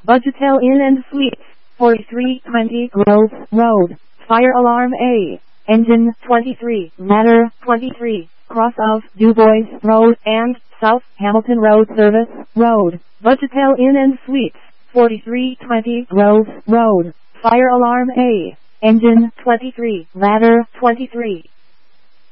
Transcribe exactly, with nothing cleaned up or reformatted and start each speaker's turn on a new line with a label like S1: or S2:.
S1: Budgetel Inn and Suites, forty-three twenty Grove Road. Fire alarm A. Engine twenty-three. Ladder twenty-three. Cross of Dubois Road and South Hamilton Road Service Road. Budgetel Inn and Suites, forty-three twenty Grove Road. Fire alarm A. Engine twenty-three. Ladder twenty-three.